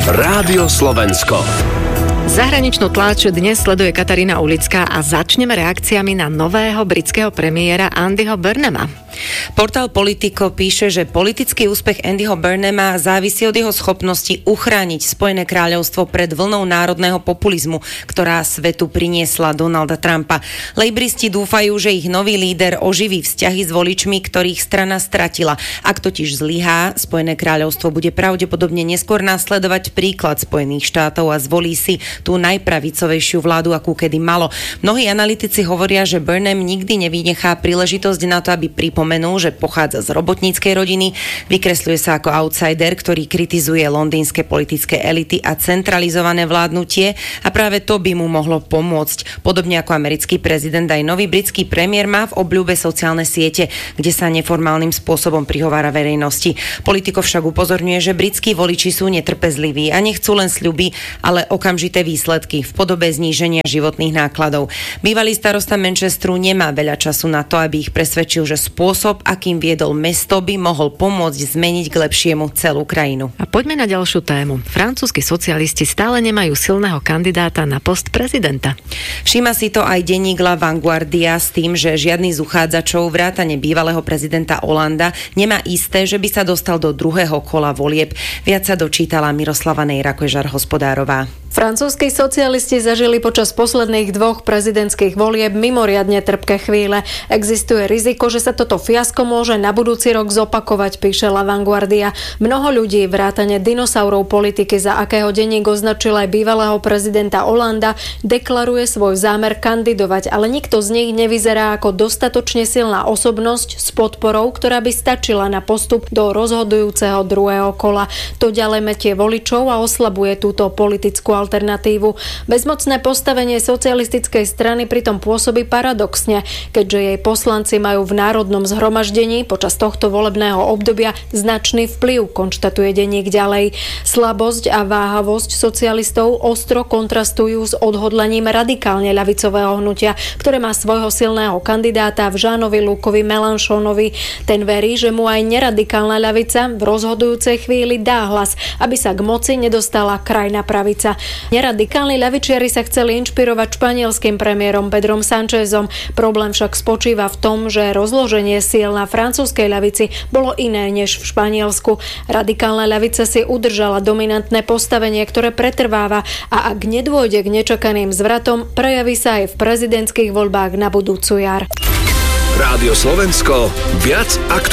Rádio Slovensko. Zahraničnú tlač dnes sleduje Katarína Ulická a začneme reakciami na nového britského premiéra Andyho Burnhama. Portál Politico píše, že politický úspech Andyho Burnhama závisí od jeho schopnosti uchrániť Spojené kráľovstvo pred vlnou národného populizmu, ktorá svetu priniesla Donalda Trumpa. Lejbristi dúfajú, že ich nový líder oživí vzťahy s voličmi, ktorých strana stratila. Ak totiž zlyhá, Spojené kráľovstvo bude pravdepodobne neskôr nasledovať príklad Spojených štátov a zvolí si tú najpravicovejšiu vládu, akú kedy malo. Mnohí analytici hovoria, že Burnham nikdy nevynechá príležitosť na to, aby pripomenul, že pochádza z robotníckej rodiny, vykresľuje sa ako outsider, ktorý kritizuje londýnske politické elity a centralizované vládnutie, a práve to by mu mohlo pomôcť. Podobne ako americký prezident, aj nový britský premiér má v obľúbe sociálne siete, kde sa neformálnym spôsobom prihovára verejnosti. Politico však upozorňuje, že britskí voliči sú netrpezliví a nechcú len sľuby, ale okamžité výsledky v podobe zníženia životných nákladov. Bývalý starosta Manchesteru nemá veľa času na to, aby ich presvedčil, že spôsob, akým viedol mesto, by mohol pomôcť zmeniť k lepšiemu celú krajinu. A poďme na ďalšiu tému. Francúzski socialisti stále nemajú silného kandidáta na post prezidenta. Všíma si to aj denník La Vanguardia s tým, že žiadny z uchádzačov vrátane bývalého prezidenta Hollanda nemá isté, že by sa dostal do druhého kola volieb. Viac sa dočítala Miroslava Nejra-Kožar-Hospodárová. Francúzski socialisti zažili počas posledných 2 prezidentských volieb mimoriadne trpké chvíle. Existuje riziko, že sa toto fiasko môže na budúci rok zopakovať, píše La Vanguardia. Mnoho ľudí, vrátane dinosaurov politiky, za akého denník označil aj bývalého prezidenta Hollanda, deklaruje svoj zámer kandidovať, ale nikto z nich nevyzerá ako dostatočne silná osobnosť s podporou, ktorá by stačila na postup do rozhodujúceho druhého kola. To ďalej metie voličov a oslabuje túto politickú alternatívu. Bezmocné postavenie socialistickej strany pritom pôsobí paradoxne, keďže jej poslanci majú v národnom zhromaždení počas tohto volebného obdobia značný vplyv, konštatuje denník ďalej. Slabosť a váhavosť socialistov ostro kontrastujú s odhodlaním radikálne ľavicového hnutia, ktoré má svojho silného kandidáta v Jeanovi Lucovi Mélenchonovi. Ten verí, že mu aj neradikálna ľavica v rozhodujúcej chvíli dá hlas, aby sa k moci nedostala krajná pravica. Neradikálni ľavičiari sa chceli inšpirovať španielským premiérom Pedrom Sanchezom. Problém však spočíva v tom, že rozloženie síl na francúzskej ľavici bolo iné než v Španielsku. Radikálna ľavica si udržala dominantné postavenie, ktoré pretrváva, a ak nedôjde k nečakaným zvratom, prejaví sa aj v prezidentských voľbách na budúcu jar. Rádio Slovensko, viac